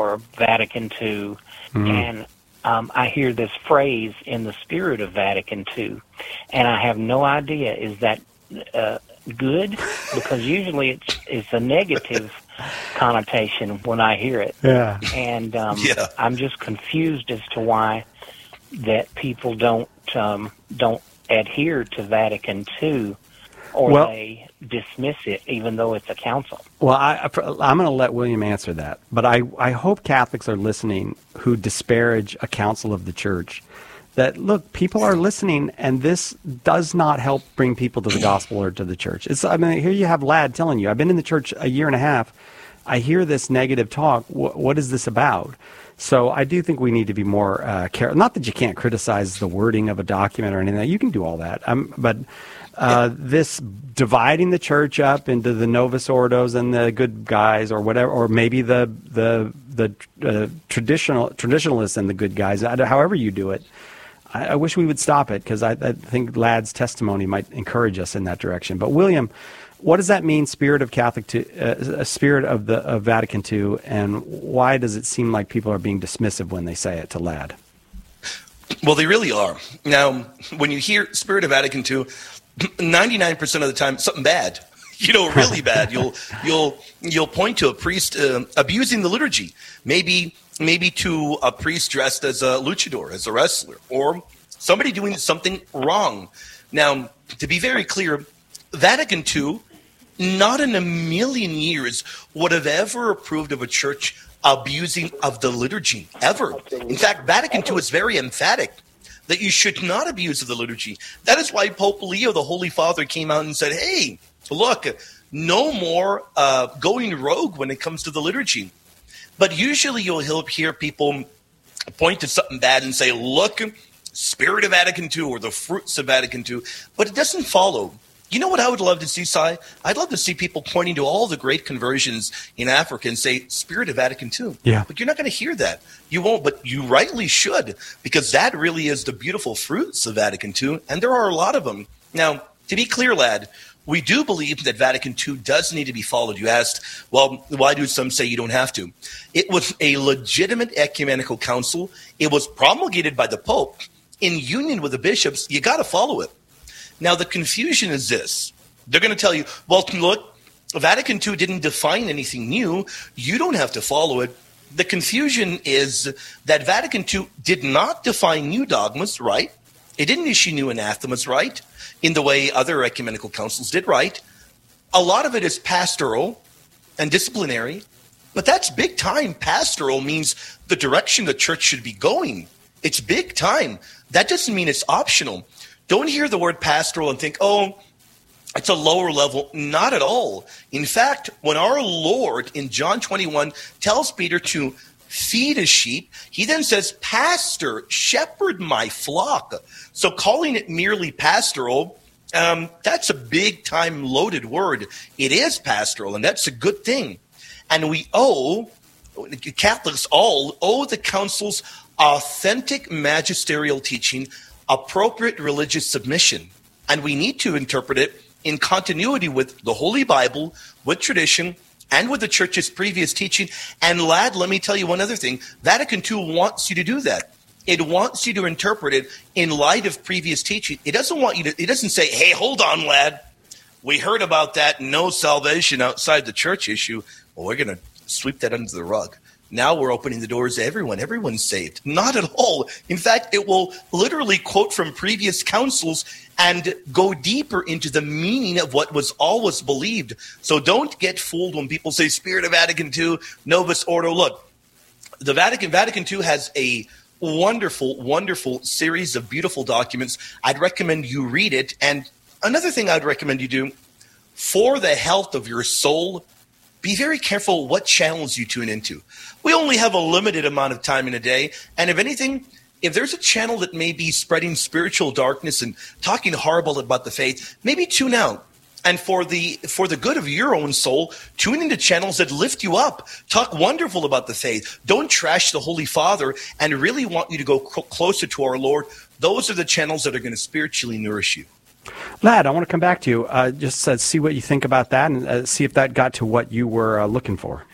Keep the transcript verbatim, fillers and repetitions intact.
or Vatican two, mm-hmm. and um, I hear this phrase, in the spirit of Vatican two, and I have no idea, is that uh, good? Because usually it's, it's a negative connotation when I hear it. Yeah. And um, yeah. I'm just confused as to why that people don't um, don't adhere to Vatican two, or well, they dismiss it, even though it's a council. Well, I, I'm going to let William answer that, but I, I hope Catholics are listening who disparage a council of the church. That, look, people are listening, and this does not help bring people to the gospel or to the church. It's, I mean, here you have Ladd telling you, I've been in the church a year and a half. I hear this negative talk. W- what is this about? So I do think we need to be more uh, careful. Not that you can't criticize the wording of a document or anything. You can do all that. Um, but uh, yeah. this dividing the church up into the Novus Ordos and the good guys, or whatever, or maybe the the the uh, traditional traditionalists and the good guys, however you do it, I, I wish we would stop it, because I, I think Ladd's testimony might encourage us in that direction. But William, what does that mean, spirit of Catholic to uh, spirit of the of Vatican two, and why does it seem like people are being dismissive when they say it to Ladd? Well, they really are. Now, when you hear spirit of Vatican two, ninety-nine percent of the time, something bad, you know, really bad. You'll you'll you'll point to a priest uh, abusing the liturgy, maybe maybe to a priest dressed as a luchador, as a wrestler, or somebody doing something wrong. Now, to be very clear, Vatican two, not in a million years would have ever approved of a church abusing of the liturgy, ever. In fact, Vatican two is very emphatic that you should not abuse of the liturgy. That is why Pope Leo, the Holy Father, came out and said, hey, look, no more uh, going rogue when it comes to the liturgy. But usually you'll hear people point to something bad and say, look, spirit of Vatican two, or the fruits of Vatican two, but it doesn't follow. You know what I would love to see, Si? I'd love to see people pointing to all the great conversions in Africa and say, spirit of Vatican two. Yeah. But you're not going to hear that. You won't, but you rightly should, because that really is the beautiful fruits of Vatican two, and there are a lot of them. Now, to be clear, Ladd, we do believe that Vatican two does need to be followed. You asked, well, why do some say you don't have to? It was a legitimate ecumenical council. It was promulgated by the Pope in union with the bishops. You got to follow it. Now, the confusion is this. They're going to tell you, well, look, Vatican two didn't define anything new. You don't have to follow it. The confusion is that Vatican two did not define new dogmas, right? It didn't issue new anathemas, right? In the way other ecumenical councils did, right? A lot of it is pastoral and disciplinary, but that's big time. Pastoral means the direction the church should be going. It's big time. That doesn't mean it's optional. Don't hear the word pastoral and think, oh, it's a lower level. Not at all. In fact, when our Lord in John twenty-one tells Peter to feed his sheep, he then says, pastor, shepherd my flock. So calling it merely pastoral, um, that's a big time loaded word. It is pastoral, and that's a good thing. And we owe, Catholics all owe the council's authentic magisterial teaching appropriate religious submission, and we need to interpret it in continuity with the Holy Bible, with tradition, and with the Church's previous teaching. And Ladd, let me tell you one other thing. Vatican two wants you to do that. It wants you to interpret it in light of previous teaching. It doesn't want you to, it doesn't say, hey, hold on, Ladd. We heard about that no salvation outside the church issue. Well, we're going to sweep that under the rug. Now we're opening the doors to everyone. Everyone's saved. Not at all. In fact, it will literally quote from previous councils and go deeper into the meaning of what was always believed. So don't get fooled when people say Spirit of Vatican two, Novus Ordo. Look, the Vatican, Vatican two has a wonderful, wonderful series of beautiful documents. I'd recommend you read it. And another thing I'd recommend you do, for the health of your soul, be very careful what channels you tune into. We only have a limited amount of time in a day. And if anything, if there's a channel that may be spreading spiritual darkness and talking horrible about the faith, maybe tune out. And for the for the good of your own soul, tune into channels that lift you up. Talk wonderful about the faith. Don't trash the Holy Father and really want you to go cl- closer to our Lord. Those are the channels that are going to spiritually nourish you. Ladd, I want to come back to you. Uh, just uh, see what you think about that, and uh, see if that got to what you were uh, looking for.